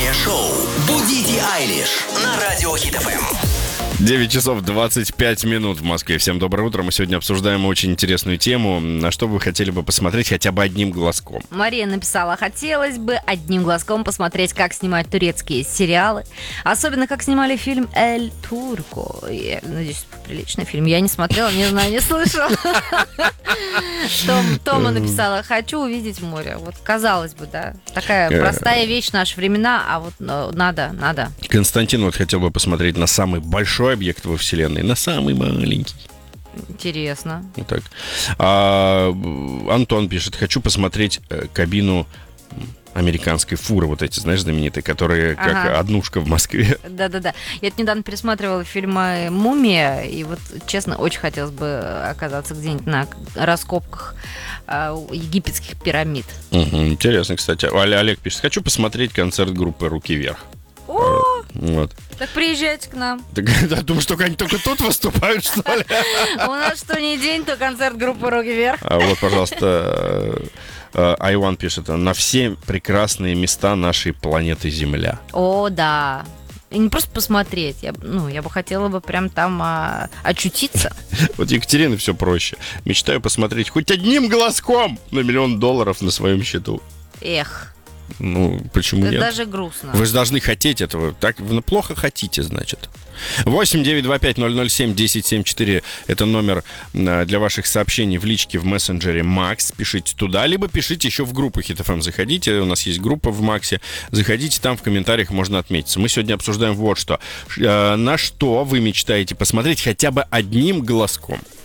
Утреннее шоу «Будите Айлиш» на Радио Хит ФМ. 9 часов 25 минут в Москве. Всем доброе утро. Мы сегодня обсуждаем очень интересную тему. На что вы хотели бы посмотреть хотя бы одним глазком? Мария написала: хотелось бы одним глазком посмотреть, как снимают турецкие сериалы. Особенно, как снимали фильм «Эль Турко». Я надеюсь, приличный фильм. Я не смотрела, не знаю, не слышала. Тома написала: хочу увидеть море. Вот, казалось бы, да. Такая простая вещь в наши времена, а вот надо. Константин вот хотел бы посмотреть на самый большой объект во Вселенной, на самый маленький. Интересно. Вот так. Антон пишет: хочу посмотреть кабину американской фуры, вот эти, знаешь, знаменитые, которые как однушка в Москве. Да-да-да. Я недавно пересматривала фильмы «Мумия», и вот, честно, очень хотелось бы оказаться где-нибудь на раскопках египетских пирамид. Интересно, кстати. Олег пишет: хочу посмотреть концерт группы «Руки вверх». Вот. Так приезжайте к нам. Я думаю, что они только тут выступают, что ли? У нас что ни день, то концерт группы «Руки вверх». Вот, пожалуйста, Айван пишет: на все прекрасные места нашей планеты Земля. О, да. И не просто посмотреть. Я бы хотела бы прям там очутиться. Вот Екатерина все проще. Мечтаю посмотреть хоть одним глазком на $1 миллион на своем счету. Эх. Ну, почему нет? Даже грустно. Вы же должны хотеть этого. Так вы плохо хотите, значит. 8-925-007-1074. Это номер для ваших сообщений в личке в мессенджере Макс. Пишите туда, либо пишите еще в группу Хит ФМ. Заходите, у нас есть группа в Максе. Заходите, там в комментариях можно отметиться. Мы сегодня обсуждаем вот что. На что вы мечтаете посмотреть хотя бы одним глазком?